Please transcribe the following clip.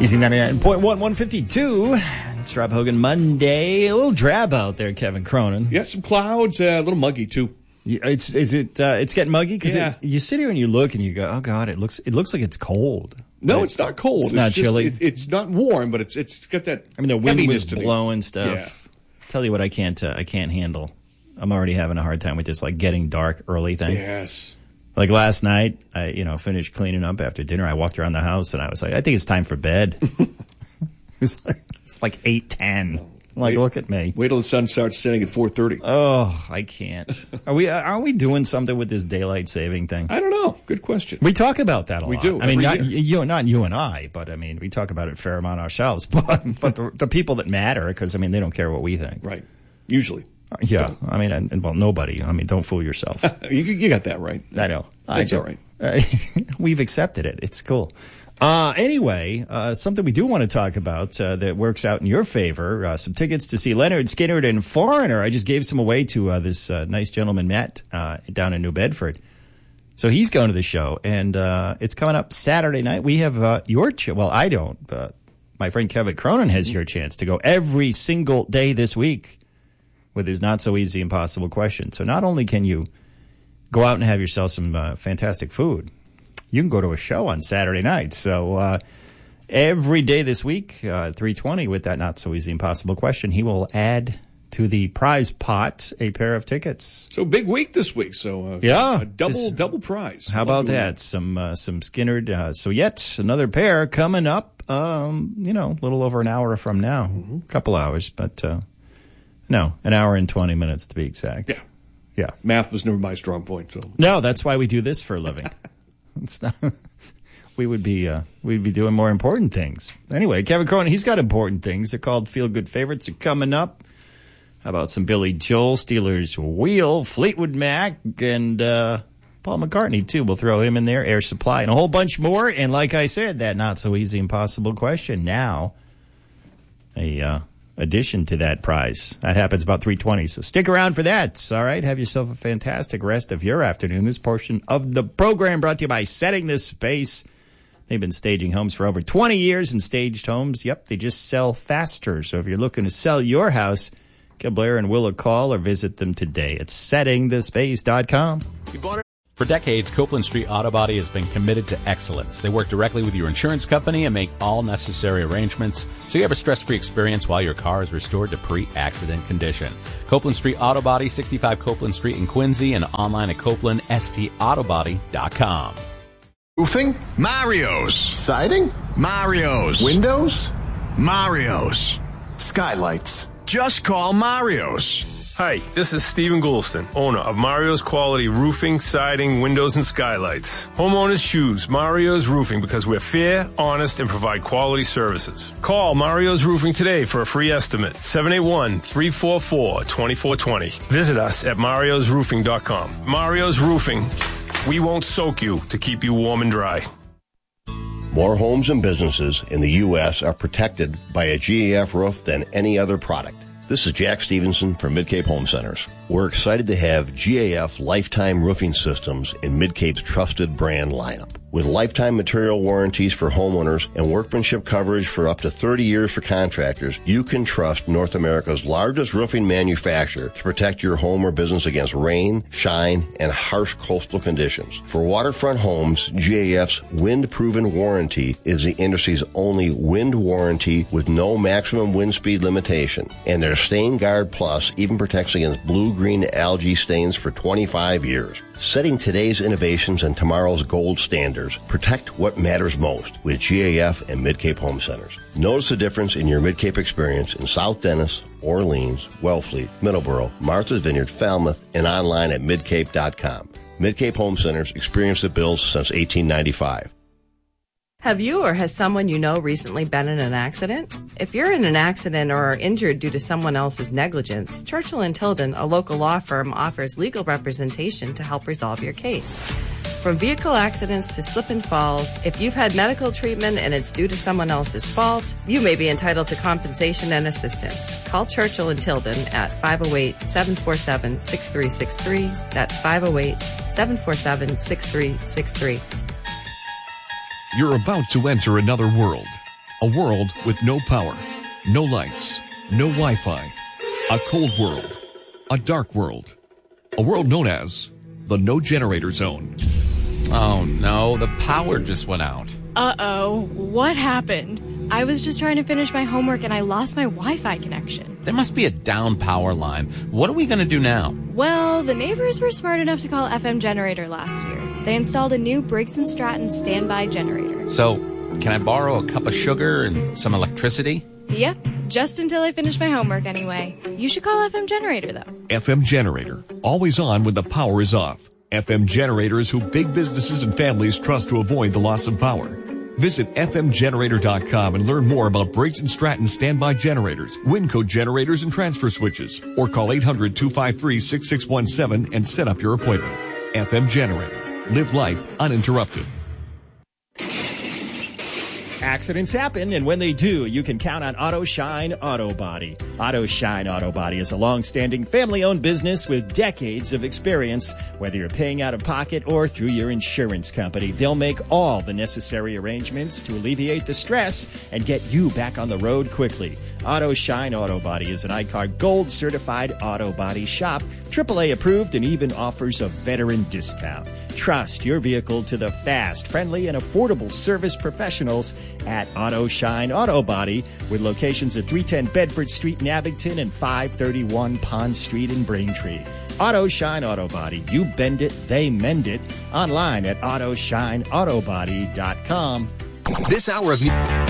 Easy 99.1, 152. It's Rob Hogan Monday. A little drab out there, Kevin Cronin. Yeah, some clouds, a little muggy too. It's getting muggy because you sit here and you look and you go, oh God, it looks like it's cold. No, it's not cold. It's not chilly. It's not warm, but it's got that. I mean, the wind was to blowing stuff. Yeah. Tell you what, I can't handle. I'm already having a hard time with this like getting dark early thing. Yes. Like last night, I finished cleaning up after dinner. I walked around the house and I was like, I think it's time for bed. It's like 8:10. Like, look at me. Wait till the sun starts setting at 4:30. Oh, I can't. Are we doing something with this daylight saving thing? I don't know. Good question. We talk about that a lot. We do. I mean, not you and I, but I mean, we talk about it a fair amount ourselves. But the people that matter, because I mean, they don't care what we think. Right. Usually. Yeah. I mean, well, nobody. I mean, don't fool yourself. You got that right. I know. That's all right. We've accepted it. It's cool. Anyway, something we do want to talk about that works out in your favor, some tickets to see Leonard Skinner and Foreigner. I just gave some away to this nice gentleman, Matt, down in New Bedford. So he's going to the show, and it's coming up Saturday night. We have well, I don't, but my friend Kevin Cronin has your chance to go every single day this week with his Not So Easy Impossible question. So not only can you go out and have yourself some fantastic food, you can go to a show on Saturday night. So every day this week, 3:20, with that Not So Easy Impossible question, he will add to the prize pot a pair of tickets. So big week this week. So a double prize. How about that? Some Skinnerd. So yet another pair coming up. A little over an hour from now, a couple hours, but no, an hour and 20 minutes to be exact. Yeah. Math was never my strong point. So no, that's why we do this for a living. It's not, we'd be doing more important things. Anyway, Kevin Cronin, he's got important things. They're called Feel Good Favorites. Are coming up. How about some Billy Joel, Steelers Wheel, Fleetwood Mac, and Paul McCartney, too. We'll throw him in there, Air Supply, and a whole bunch more. And like I said, that Not So Easy Impossible question. Now, a addition to that prize. That happens about 3:20, so stick around for that. All right, have yourself a fantastic rest of your afternoon. This portion of the program brought to you by Setting This Space. They've been staging homes for over 20 years, and staged homes, yep, they just sell faster. So if you're looking to sell your house, give Blair and Will a call or visit them today at settingthespace.com. For decades, Copeland Street Auto Body has been committed to excellence. They work directly with your insurance company and make all necessary arrangements so you have a stress-free experience while your car is restored to pre-accident condition. Copeland Street Auto Body, 65 Copeland Street in Quincy, and online at CopelandSTAutobody.com. Roofing? Mario's. Siding? Mario's. Windows? Mario's. Skylights? Just call Mario's. Hi, this is Stephen Goulston, owner of Mario's Quality Roofing, Siding, Windows, and Skylights. Homeowners choose Mario's Roofing because we're fair, honest, and provide quality services. Call Mario's Roofing today for a free estimate, 781-344-2420. Visit us at mariosroofing.com. Mario's Roofing, we won't soak you to keep you warm and dry. More homes and businesses in the U.S. are protected by a GAF roof than any other product. This is Jack Stevenson from Mid-Cape Home Centers. We're excited to have GAF Lifetime Roofing Systems in Mid-Cape's trusted brand lineup. With lifetime material warranties for homeowners and workmanship coverage for up to 30 years for contractors, you can trust North America's largest roofing manufacturer to protect your home or business against rain, shine, and harsh coastal conditions. For waterfront homes, GAF's wind-proven warranty is the industry's only wind warranty with no maximum wind speed limitation. And their Stain Guard Plus even protects against blue-green algae stains for 25 years. Setting today's innovations and tomorrow's gold standards, protect what matters most with GAF and Mid-Cape Home Centers. Notice the difference in your Mid-Cape experience in South Dennis, Orleans, Wellfleet, Middleborough, Martha's Vineyard, Falmouth, and online at midcape.com. Mid-Cape Home Centers, experience that builds since 1895. Have you or has someone you know recently been in an accident? If you're in an accident or are injured due to someone else's negligence, Churchill & Tilden, a local law firm, offers legal representation to help resolve your case. From vehicle accidents to slip and falls, if you've had medical treatment and it's due to someone else's fault, you may be entitled to compensation and assistance. Call Churchill & Tilden at 508-747-6363. That's 508-747-6363. You're about to enter another world. A world with no power, no lights, no Wi-Fi. A cold world. A dark world. A world known as the no generator zone. Oh no, the power just went out. Uh-oh, what happened? I was just trying to finish my homework and I lost my Wi-Fi connection. There must be a down power line. What are we going to do now? Well, the neighbors were smart enough to call FM Generator last year. They installed a new Briggs & Stratton standby generator. So, can I borrow a cup of sugar and some electricity? Yep, just until I finish my homework anyway. You should call FM Generator, though. FM Generator, always on when the power is off. FM Generator is who big businesses and families trust to avoid the loss of power. Visit fmgenerator.com and learn more about Briggs & Stratton standby generators, WinCode generators, and transfer switches. Or call 800-253-6617 and set up your appointment. FM Generator. Live life uninterrupted. Accidents happen, and when they do, you can count on Auto Shine Auto Body. Auto Shine Auto Body is a long-standing family-owned business with decades of experience. Whether you're paying out of pocket or through your insurance company, they'll make all the necessary arrangements to alleviate the stress and get you back on the road quickly. Auto Shine Auto Body is an ICAR Gold certified auto body shop, AAA approved, and even offers a veteran discount. Trust your vehicle to the fast, friendly, and affordable service professionals at Auto Shine Auto Body, with locations at 310 Bedford Street in Abington and 531 Pond Street in Braintree. Auto Shine Auto Body. You bend it, they mend it. Online at AutoShineAutobody.com. This hour of